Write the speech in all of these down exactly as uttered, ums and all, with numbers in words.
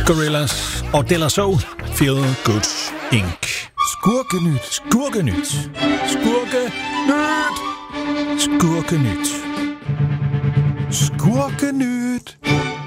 Gorillaz og De La Soul, Feel Good Incorporated. Skurkenyt. Skurkenyt. Skurkenyt. Skurkenyt. Skurkenyt.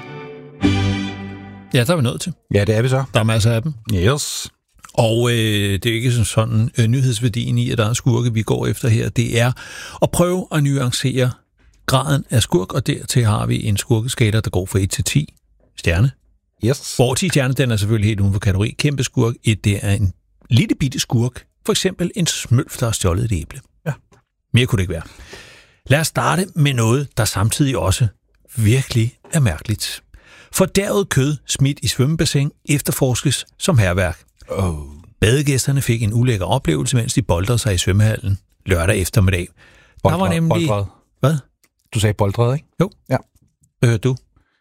Ja, der er vi nået til. Ja, det er vi så. Der er masser af dem. Yes. Og øh, det er ikke sådan øh, nyhedsværdien i, at der er skurke, vi går efter her. Det er at prøve at nuancere graden af skurk, og dertil har vi en skurkeskala, der går fra et til ti stjerne. Yes. Hvor ti stjerne, den er selvfølgelig helt uden for kategori. Kæmpe skurk. Et, det er en lille bitte skurk. For eksempel en smølf, der har stjålet et æble. Ja. Mere kunne det ikke være. Lad os starte med noget, der samtidig også virkelig er mærkeligt. Fordærvet kød smidt i svømmebassin efterforskes som hærværk. Oh. Badegæsterne fik en ulækker oplevelse, mens de boldrede sig i svømmehallen lørdag eftermiddag. Boldred, der var nemlig... Boldred. Hvad? Du sagde boldred, ikke? Jo. Ja. Hvad hørte du?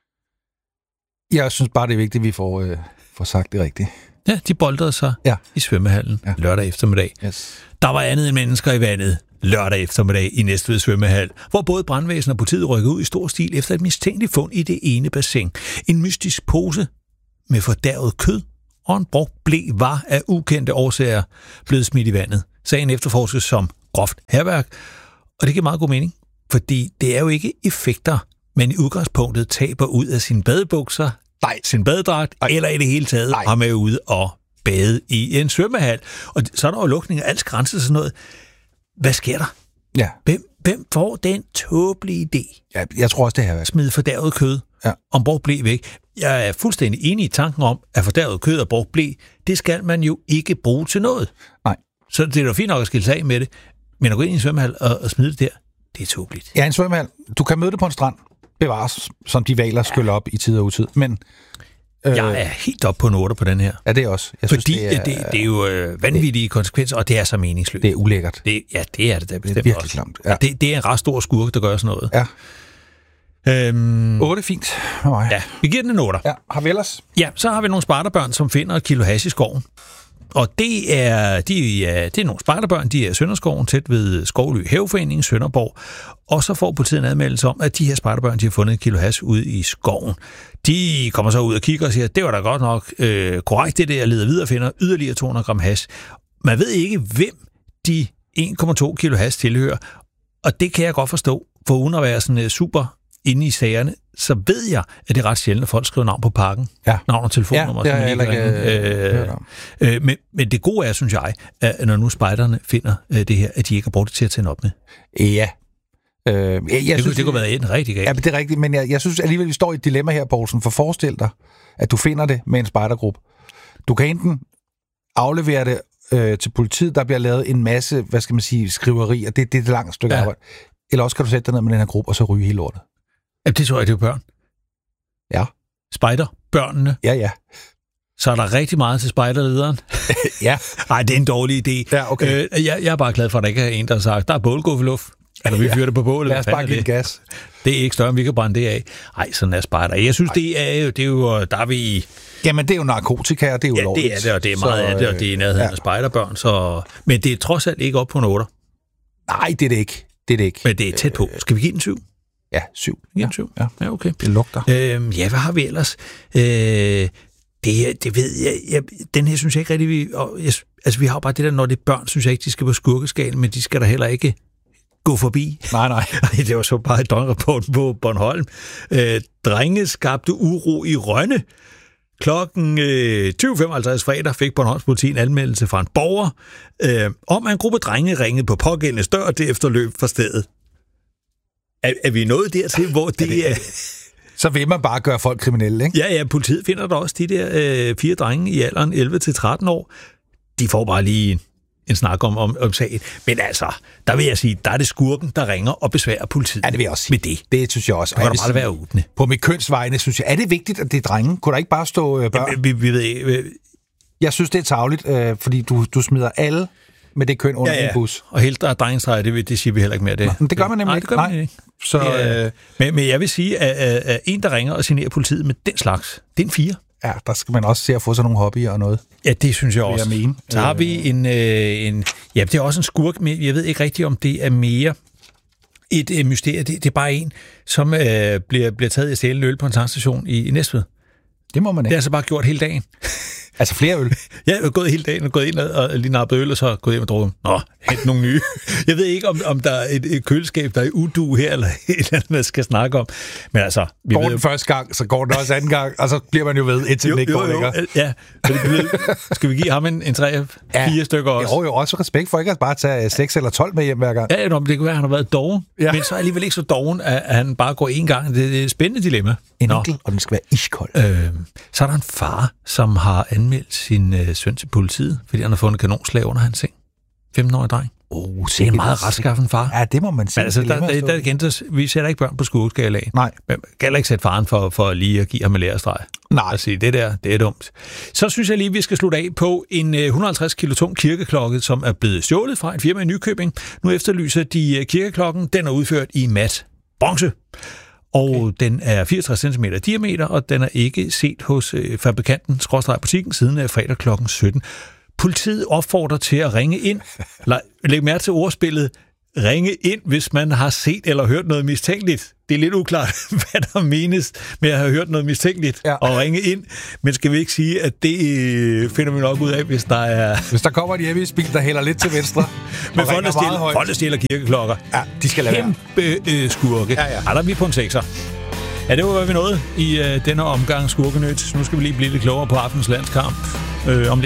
Jeg synes bare, det er vigtigt, at vi får, øh, får sagt det rigtigt. Ja, de boldrede sig ja. i svømmehallen ja. lørdag eftermiddag. Yes. Der var andet end mennesker i vandet lørdag eftermiddag i Næstved svømmehal, hvor både brandvæsen og politiet rykkede ud i stor stil efter et mistænkeligt fund i det ene bassin. En mystisk pose med fordærvet kød og en brugt ble var af ukendte årsager blevet smidt i vandet. Sagen efterforskes som groft hærværk, og det giver meget god mening, fordi det er jo ikke effekter, men i udgangspunktet taber ud af sine badebukser, nej, sin badedragt, nej, eller i det hele taget har med ude og bade i en svømmehal. Og så er der jo lukning af alt grænser og sådan noget. Hvad sker der? Ja. Hvem, hvem får den tåbelige idé? Ja, jeg tror også, det her er smide fordærvet kød ja. om brugt ble væk. Jeg er fuldstændig enig i tanken om, at fordærvet kød og brugt ble, det skal man jo ikke bruge til noget. Nej. Så det er jo fint nok at skille sig af med det. Men at gå ind i en svømmehal og, og smide det der, det er tåbeligt. Ja, en svømmehal. Du kan møde det på en strand. Bevares, som de valer skyller op i tid og utid. Men Øh, jeg er helt op på en otter på den her. Ja, det er også. Jeg Fordi synes, det, er, det, det er jo øh, vanvittige det, konsekvenser, og det er så meningsløst. Det er ulækkert. Det, ja, det er det da bestemt det er virkelig også. klamt. Ja. Det, det er en ret stor skurk, der gør sådan noget. Ja. Øhm, otte fint med mig. Ja, vi giver den en otter. Ja, har vi ellers? Ja, så har vi nogle spejderbørn, som finder et kilo hash i skoven. Og det er, de er, det er nogle spejderbørn, de er i Sønderskoven, tæt ved Skovly Haveforening, Sønderborg. Og så får politiet en anmeldelse om, at de her spejderbørn, de har fundet et kilo hash ude i skoven. De kommer så ud og kigger og siger, at det var da godt nok øh, korrekt, det der, leder videre og finder yderligere to hundrede gram hash. Man ved ikke, hvem de en komma to kilo hash tilhører. Og det kan jeg godt forstå, for uden at være sådan uh, super inde i sagerne, så ved jeg, at det er ret sjældent, at folk skriver navn på pakken. Ja. Navn og telefonnummer. Ja, det har jeg ikke øh, øh, øh, men, men det gode er, synes jeg, at når nu spejderne finder øh, det her, at de ikke har brugt det til at tænde op med. Ja. Øh, jeg, jeg det, synes, det kunne være en rigtig galt. Ja, det er rigtigt, men jeg, jeg synes alligevel, vi står i et dilemma her, Poulsen, for forestil dig, at du finder det med en spejdergruppe. Du kan enten aflevere det øh, til politiet, der bliver lavet en masse, hvad skal man sige, skriverier, det, det er et langt stykke ja. arbejde. Eller også kan du sætte dig ned med den her gruppe, og så ryge hele lortet. Ja, det tror jeg, det er børn. Ja. Spejder, børnene. Ja, ja. Så er der rigtig meget til spejderlederen. Ja. Nej, det er en dårlig idé. Ja, okay. Øh, jeg, jeg er bare glad for, at der ikke er en, der har sagt, der er bålguffeluft. Eller vi fyrer det på bålet. Lad os bare give gas. Det er ikke større, end vi kan brænde det af. Nej, sådan er spejder. Jeg synes, det er, jo, det er jo, der er vi i... Jamen, det er jo narkotika, og det er jo ja, lovligt. det er det, og det er meget så, af det, og det er nærheden ja. af spejderbørn. Så... Men det er trods alt ikke op på en otter. Nej, det er det ikke. Det er det ikke. Men det er tæt på. Skal vi give den syv? Ja, syv. Ja, ja. syv. Ja. Ja, okay. Det lugter. Øhm, ja, hvad har vi ellers? Øh, det, det ved jeg, jeg... Den her synes jeg ikke rigtig... Vi, og jeg, altså, vi har bare det der, når det er børn, synes jeg ikke, de skal på skurkeskalen, men de skal da heller ikke gå forbi. Nej, nej. Det var så bare et døgnrapport på Bornholm. Øh, drenge skabte uro i Rønne. Klokken øh, tyve femoghalvtreds fredag fik Bornholms politi en anmeldelse fra en borger øh, om, at en gruppe drenge ringede på pågældende dør og derefter løb fra stedet. Er, er vi nået dertil, hvor det er... Så vil man bare gøre folk kriminelle, ikke? Ja, ja, politiet finder der også de der øh, fire drenge i alderen elleve til tretten år. De får bare lige en, en snak om, om, om sagen. Men altså, der vil jeg sige, der er det skurken, der ringer og besværer politiet. Ja, det vil jeg også sige. Med det. Det synes jeg også. Det kan da bare være åbne. På mit kønsvejene, synes jeg, er det vigtigt, at det er drenge? Kunne der ikke bare stå øh, børn? Ja, vi, vi ved ikke... Øh, jeg synes, det er tarveligt, øh, fordi du, du smider alle med det køn under ja, ja. en bus. Og helt der er drengestreger, det, det siger vi heller ikke mere. Det, Nå, det gør man nemlig nej, ikke. Det gør man ikke. Så, det, øh, men, men jeg vil sige, at, at, at en, der ringer og signerer politiet med den slags, det er en fire. Ja, der skal man også se at få sådan nogle hobbyer og noget. Ja, det synes jeg også. Jeg mene. Så har vi en, øh, en... Ja, det er også en skurk, men jeg ved ikke rigtigt, om det er mere et øh, mysterie. Det, det er bare en, som øh, bliver, bliver taget i at stjæle en øl på en tankstation i, i Næstved. Det må man Det ikke. har jeg så bare gjort hele dagen. Altså flere øl. Jeg er gået hele dagen og gået ind og lige nappet øl, og så gået hjem og drukket. Nå, hent nogle nye. Jeg ved ikke, om, om der er et, et køleskab, der er i udu her, eller et eller andet, man skal snakke om. Men altså... Vi går ved den jo... første gang, så går den også anden gang, og så bliver man jo ved, indtil den ikke går længere. Ja, så det bliver... Skal vi give ham en, en tre, fire ja. stykker også? Jo, jo, også respekt for ikke at bare tage seks eller tolv med hjem hver gang. Ja, det kan være, at han har været doven, ja. Men så er alligevel ikke så doven, at han bare går én gang. Det er et spændende dilemma. En enkelt, og den skal være iskold. Øh, så er der en far, som har anmeldt sin øh, søn til politiet, fordi han har fundet kanonslag under hans seng. femten-årig dreng. Oh, det er en meget retskaffen far. Ja, det må man sige. Men altså, der, der, der, der gentages, vi sætter ikke børn på skurkeskalaen. Nej. Men man kan ikke sætte faren for, for lige at give ham en lærestreg. Nej. Og sige, det der, det er dumt. Så synes jeg lige, vi skal slutte af på en et hundrede og halvtreds kilo tung kirkeklokke, som er blevet stjålet fra et firma i Nykøbing. Nu efterlyser de kirkeklokken. Den er udført i mat bronze. Og okay. Den er fireogtres centimeter diameter, og den er ikke set hos øh, fabrikanten, skråstreg butikken, siden af fredag klokken sytten. Politiet opfordrer til at ringe ind. Læg mærke til ordspillet. Ringe ind, hvis man har set eller hørt noget mistænkeligt. Det er lidt uklart, hvad der menes med at have hørt noget mistænkeligt ja. Og ringe ind. Men skal vi ikke sige, at det finder vi nok ud af, hvis der er... Hvis der kommer en hjemmebil, der hælder lidt til venstre. Men folk, der stjæler, folk, der stjæler kirkeklokker. Ja, de skal lade være. Kæmpe øh, skurke. Ja, ja. Ej, vi på en sekser. Ja, det var, hvad vi nåede i øh, denne omgang Skurkenyt. Nu skal vi lige blive lidt klogere på aftens landskamp. Øh, om lidt